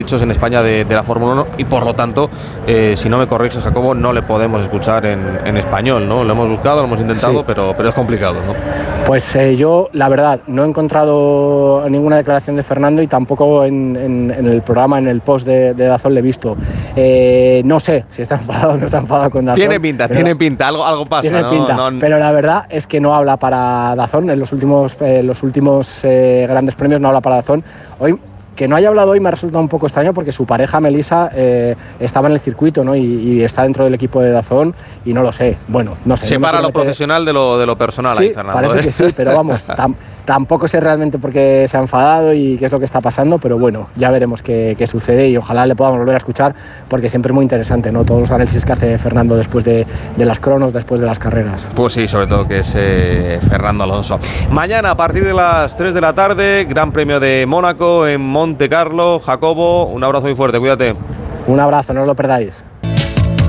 dichos en España de la Fórmula 1 y por lo tanto, si no me corrige Jacobo, no le podemos escuchar en español, ¿no? Lo hemos buscado, lo hemos intentado, sí, pero es complicado, ¿no? Pues yo, la verdad, no he encontrado ninguna declaración de Fernando y tampoco en el programa, en el post de DAZN le he visto. No sé si está enfadado o no está enfadado con DAZN. Tiene pinta, algo pasa. Tiene pinta, ¿no? Pero la verdad es que no habla para DAZN en los últimos grandes premios, no habla para DAZN. Hoy, que no haya hablado hoy me ha resultado un poco extraño porque su pareja Melissa estaba en el circuito, ¿no? y está dentro del equipo de DAZN y no lo sé. Bueno, no sé. Separa lo profesional de lo personal, sí, ahí, Fernando. Parece que sí, pero vamos, tampoco sé realmente por qué se ha enfadado y qué es lo que está pasando, pero bueno, ya veremos qué sucede y ojalá le podamos volver a escuchar porque siempre es muy interesante, ¿no? Todos los análisis que hace Fernando después de las cronos, después de las carreras. Pues sí, sobre todo que es Fernando Alonso. Mañana a partir de las 3 de la tarde, Gran Premio de Mónaco en Monte Carlo. Jacobo, un abrazo muy fuerte, cuídate. Un abrazo, no os lo perdáis.